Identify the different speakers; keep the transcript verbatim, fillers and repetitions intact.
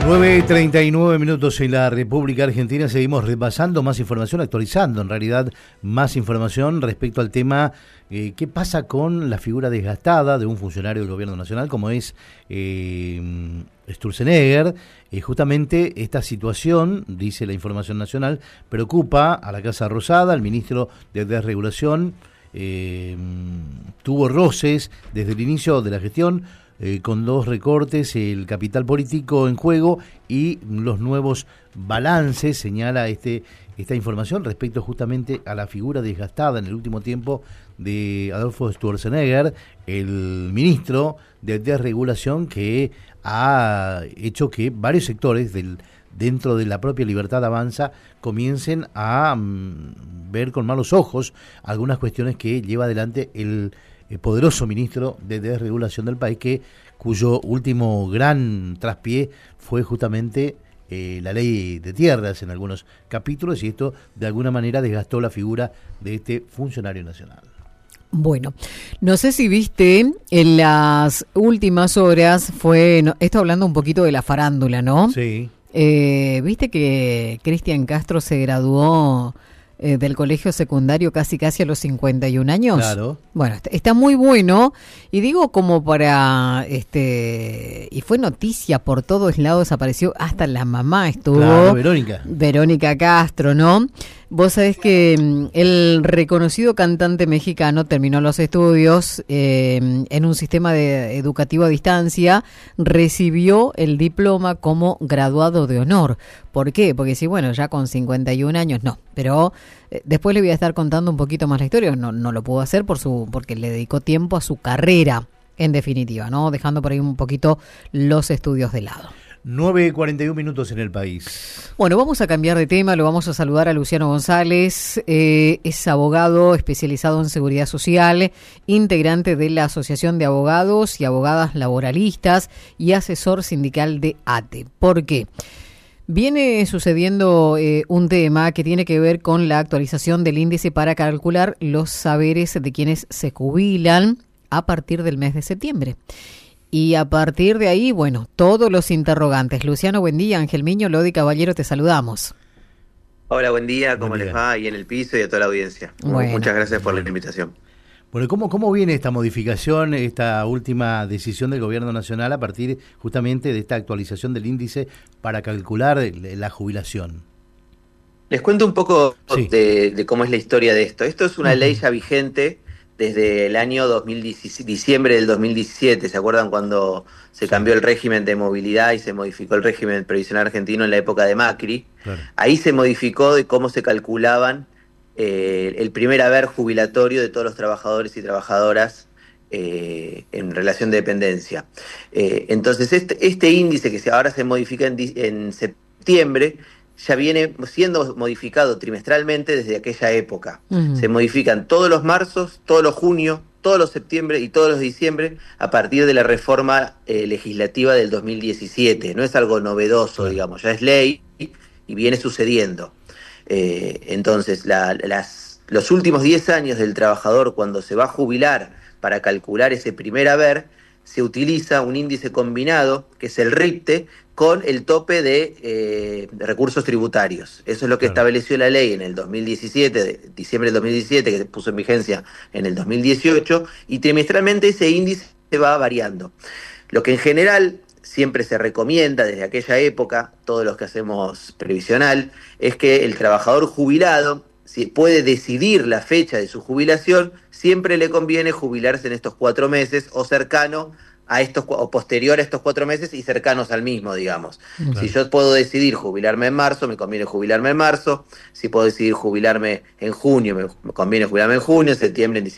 Speaker 1: nueve y treinta y nueve minutos en la República Argentina. Seguimos repasando más información, actualizando en realidad más información respecto al tema eh, qué pasa con la figura desgastada de un funcionario del gobierno nacional como es eh, Sturzenegger. Eh, justamente esta situación, dice la información nacional, preocupa a la Casa Rosada. El ministro de Desregulación eh, tuvo roces desde el inicio de la gestión Eh, con dos recortes, el capital político en juego y los nuevos balances, señala este esta información respecto justamente a la figura desgastada en el último tiempo de Adolfo Sturzenegger, el ministro de Desregulación, que ha hecho que varios sectores del dentro de la propia Libertad Avanza comiencen a um, ver con malos ojos algunas cuestiones que lleva adelante el el poderoso ministro de Desregulación del país, que cuyo último gran traspié fue justamente eh, la ley de tierras en algunos capítulos, y esto de alguna manera desgastó la figura de este funcionario nacional.
Speaker 2: Bueno, no sé si viste en las últimas horas, fue no, esto hablando un poquito de la farándula, ¿no?
Speaker 1: Sí.
Speaker 2: Eh, viste que Cristian Castro se graduó Eh, del colegio secundario casi casi a los cincuenta y un años.
Speaker 1: Claro.
Speaker 2: Bueno, está, está muy bueno, y digo como para, este, y fue noticia por todos lados, apareció hasta la mamá, estuvo.
Speaker 1: Claro, Verónica.
Speaker 2: Verónica Castro, ¿no? Vos sabés que mm, el reconocido cantante mexicano terminó los estudios eh, en un sistema de educativo a distancia, recibió el diploma como graduado de honor. ¿Por qué? Porque sí, bueno, ya con cincuenta y un años no, pero eh, después le voy a estar contando un poquito más la historia. No, no lo pudo hacer por su, porque le dedicó tiempo a su carrera, en definitiva, ¿no? Dejando por ahí un poquito los estudios de lado.
Speaker 1: nueve y cuarenta y uno minutos en el país.
Speaker 2: Bueno, vamos a cambiar de tema, lo vamos a saludar a Luciano González, eh, es abogado especializado en seguridad social, integrante de la Asociación de Abogados y Abogadas Laboralistas y asesor sindical de A T E. ¿Por qué? Viene sucediendo eh, un tema que tiene que ver con la actualización del índice para calcular los saberes de quienes se jubilan a partir del mes de septiembre. Y a partir de ahí, bueno, todos los interrogantes. Luciano, buen día. Ángel Miño, Lodi Caballero, te saludamos.
Speaker 3: Hola, buen día. ¿Cómo
Speaker 1: Buen día.
Speaker 3: les va? Ahí en el piso y a toda la audiencia.
Speaker 2: Bueno.
Speaker 3: Muchas gracias por la invitación.
Speaker 1: Bueno, ¿cómo, ¿cómo viene esta modificación, esta última decisión del Gobierno Nacional a partir justamente de esta actualización del índice para calcular la jubilación?
Speaker 3: Les cuento un poco
Speaker 1: Sí.
Speaker 3: de, de cómo es la historia de esto. Esto es una
Speaker 1: Uh-huh.
Speaker 3: ley ya vigente desde el año dos mil diecisiete, diciembre del dos mil diecisiete. ¿Se acuerdan cuando se
Speaker 1: Sí.
Speaker 3: cambió el régimen de movilidad y se modificó el régimen previsional argentino en la época de Macri?
Speaker 1: Claro.
Speaker 3: Ahí se modificó de cómo se calculaban eh, el primer haber jubilatorio de todos los trabajadores y trabajadoras eh, en relación de dependencia. Eh, entonces, este, este índice que se, ahora se modifica en, en septiembre ya viene siendo modificado trimestralmente desde aquella época.
Speaker 2: Uh-huh.
Speaker 3: Se modifican todos los marzos, todos los junios, todos los septiembre y todos los diciembre a partir de la reforma eh, legislativa del dos mil diecisiete. No es algo novedoso, digamos, ya es ley y viene sucediendo. Eh, entonces, la, las, los últimos diez años del trabajador, cuando se va a jubilar para calcular ese primer haber, se utiliza un índice combinado, que es el RIPTE, con el tope de, eh, de recursos tributarios. Eso es lo que
Speaker 1: Claro.
Speaker 3: estableció la ley en el dos mil diecisiete, de, diciembre del dos mil diecisiete, que se puso en vigencia en el dos mil dieciocho, y trimestralmente ese índice se va variando. Lo que en general siempre se recomienda desde aquella época, todos los que hacemos previsional, es que el trabajador jubilado, si puede decidir la fecha de su jubilación, siempre le conviene jubilarse en estos cuatro meses o cercano a estos, o posterior a estos cuatro meses y cercanos al mismo, digamos.
Speaker 2: Claro.
Speaker 3: Si yo puedo decidir jubilarme en marzo, me conviene jubilarme en marzo. Si puedo decidir jubilarme en junio, me conviene jubilarme en junio, en septiembre, en diciembre.